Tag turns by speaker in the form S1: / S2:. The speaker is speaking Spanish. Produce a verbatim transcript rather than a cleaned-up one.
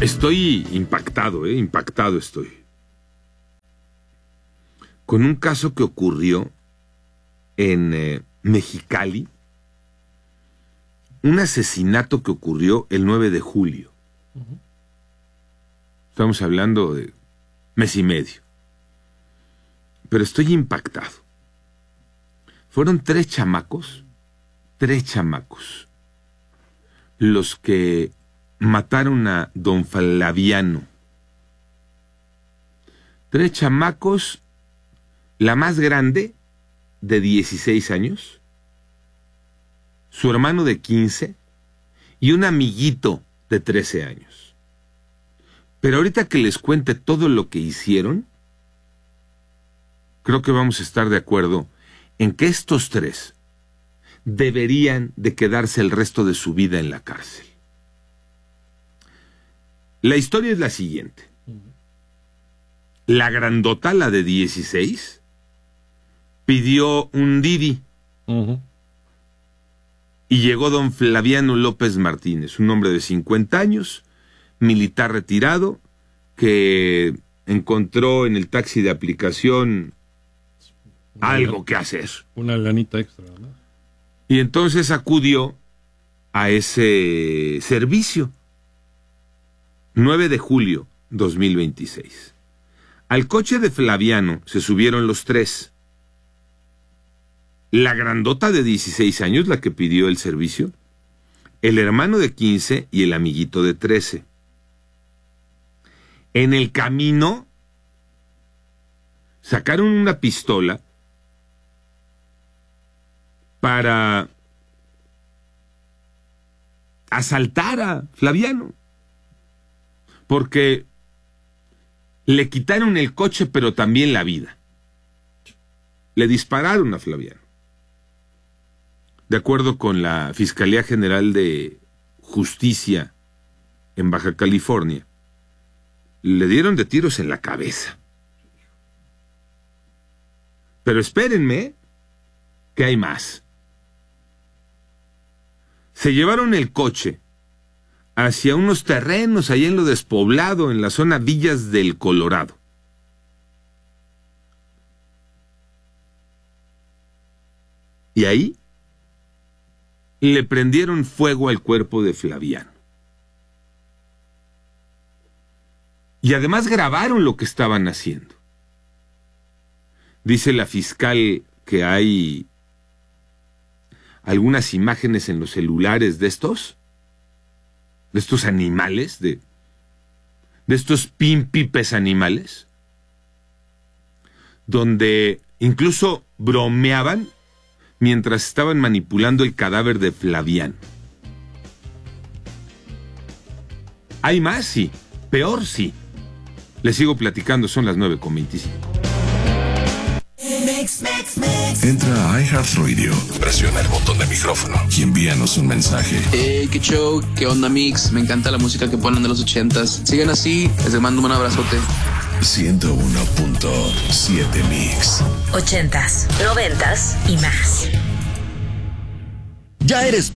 S1: Estoy impactado, ¿eh? Impactado estoy. Con un caso que ocurrió en eh, Mexicali, un asesinato que ocurrió el nueve de julio. Uh-huh. Estamos hablando de mes y medio. Pero estoy impactado. Fueron tres chamacos, tres chamacos, los que mataron a don Flaviano. Tres chamacos, la más grande, de dieciséis años, su hermano de quince y un amiguito de trece años. Pero ahorita que les cuente todo lo que hicieron, creo que vamos a estar de acuerdo en que estos tres deberían de quedarse el resto de su vida en la cárcel. La historia es la siguiente. La grandota, la de dieciséis, pidió un Didi. Uh-huh. Y llegó don Flaviano López Martínez, un hombre de cincuenta años, militar retirado, que encontró en el taxi de aplicación una algo que hacer.
S2: Una lanita extra, ¿no?
S1: Y entonces acudió a ese servicio. nueve de julio dos mil veintiséis. Al coche de Flaviano se subieron los tres. La grandota de dieciséis años, la que pidió el servicio, el hermano de quince y el amiguito de trece. En el camino sacaron una pistola para asaltar a Flaviano, porque le quitaron el coche pero también la vida. Le dispararon a Flaviano. De acuerdo con la Fiscalía General de Justicia en Baja California, le dieron de tiros en la cabeza. Pero espérenme, que hay más. Se llevaron el coche hacia unos terrenos allá en lo despoblado, en la zona Villas del Colorado. Y ahí le prendieron fuego al cuerpo de Flaviano. Y además grabaron lo que estaban haciendo. Dice la fiscal que hay algunas imágenes en los celulares de estos, de estos animales, de, de estos pimpipes animales, donde incluso bromeaban mientras estaban manipulando el cadáver de Flaviano. ¿Hay más? Sí. Peor, sí. Les sigo platicando, son las nueve con veinticinco.
S3: Entra a iHeartRadio, presiona el botón de micrófono y envíanos un mensaje.
S4: Hey, qué show, qué onda, Mix. Me encanta la música que ponen de los ochentas. Sigan así, les mando un abrazote.
S3: ciento uno punto siete Mix.
S5: Ochentas, noventas y más.
S6: ¿Ya eres